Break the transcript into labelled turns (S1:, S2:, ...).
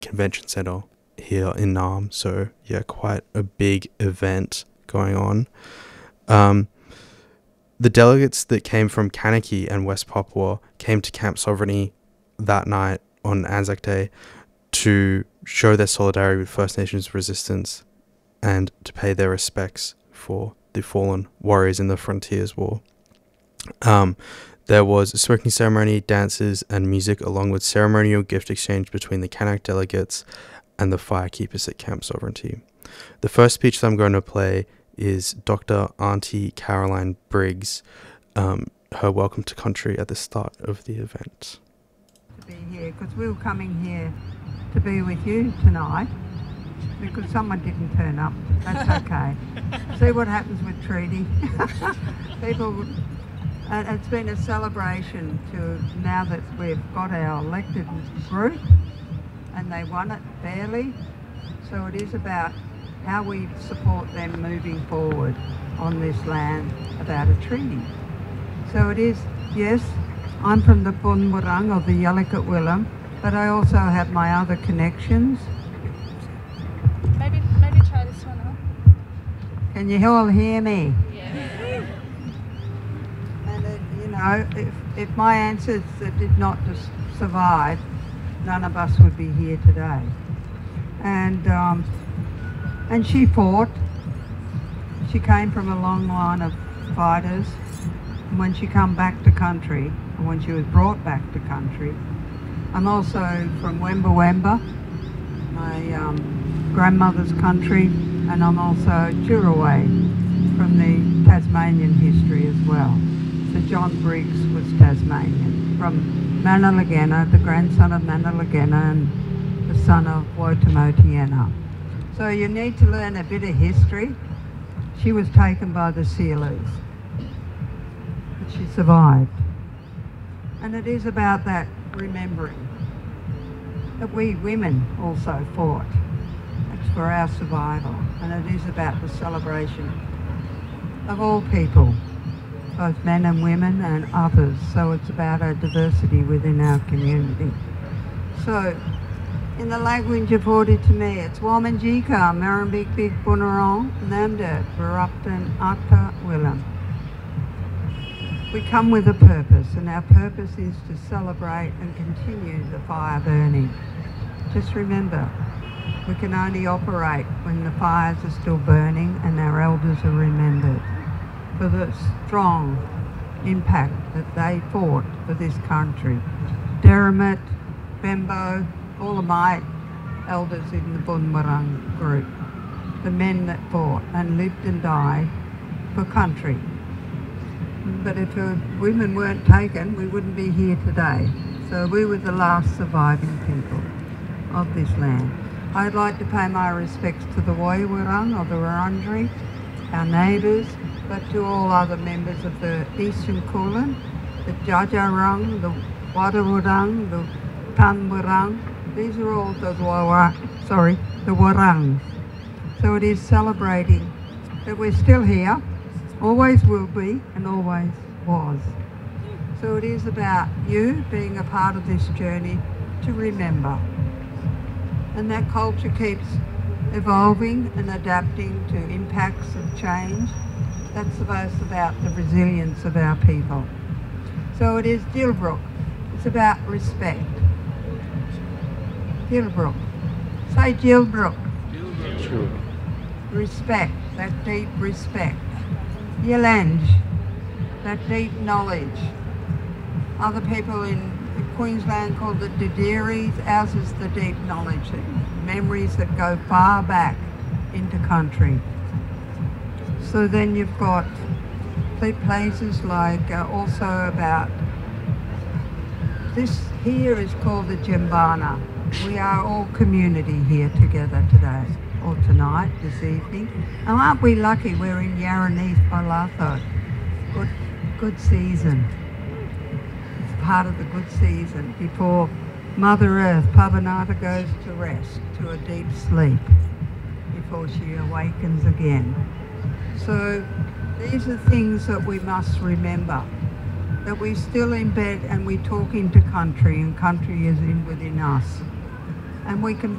S1: convention center here in Naarm. So yeah, quite a big event going on. The delegates that came from Kanaki and West Papua came to Camp Sovereignty that night on Anzac Day to show their solidarity with First Nations resistance and to pay their respects for the fallen warriors in the Frontiers War. There was a smoking ceremony, dances, and music, along with ceremonial gift exchange between the Kanak delegates and the firekeepers at Camp Sovereignty. The first speech that I'm going to play is Dr. Auntie Caroline Briggs, her welcome to country at the start of the event.
S2: To be here, because we were coming here to be with you tonight, because someone didn't turn up. That's okay. See what happens with treaty. People, and it's been a celebration to now that we've got our elected group, and they won it fairly. So it is about how we support them moving forward on this land about a treaty. So it is, yes, I'm from the Bunwurrung of the Yallikat Willam, but I also have my other connections.
S3: Maybe try this one on.
S2: Can you all hear me?
S3: Yeah.
S2: And you know, if my ancestors did not survive, none of us would be here today. And she fought. She came from a long line of fighters. And when she come back to country, and when she was brought back to country, I'm also from Wemba Wemba, my grandmother's country, and I'm also Juraway from the Tasmanian history as well. So John Briggs was Tasmanian, from Manalagenna, the grandson of Manalagenna and the son of Wotamotiena. So you need to learn a bit of history. She was taken by the Sealers, but she survived. And it is about that remembering that we women also fought. It's for our survival, and it is about the celebration of all people, both men and women and others. So it's about our diversity within our community. So in the language of Haudenosaunee, it's Wamanjika, Marambik Big Bunurong, Namda, Barupton, Akta, Willam. We come with a purpose, and our purpose is to celebrate and continue the fire burning. Just remember, we can only operate when the fires are still burning and our elders are remembered for the strong impact that they fought for this country. Derrimut, Bembo, all of my elders in the Bunwurrung group, the men that fought and lived and died for country. But if women weren't taken, we wouldn't be here today. So we were the last surviving people of this land. I'd like to pay my respects to the Woiwurrung of the Wurundjeri, our neighbours, but to all other members of the Eastern Kulin, the Djadjarung, the Wadawurrung, the Tanwurrung. These are all the Wurrungs. So it is celebrating that we're still here, always will be, and always was. So it is about you being a part of this journey to remember. And that culture keeps evolving and adapting to impacts of change. That's about the resilience of our people. So it is Dilbrook. It's about respect. Dilbrook. Say Dilbrook.
S1: Sure.
S2: Respect, that deep respect. Yelange, that deep knowledge. Other people in Queensland call it Didiris. Ours is the deep knowledge, memories that go far back into country. So then you've got places like also about, this here is called the Jimbana. We are all community here together today, or tonight, this evening. And aren't we lucky we're in Yarraneeth by Latho? Good season. It's part of the good season before Mother Earth, Pavanata, goes to rest, to a deep sleep, before she awakens again. So these are things that we must remember, that we still embed and we talk into country, and country is in within us. and we can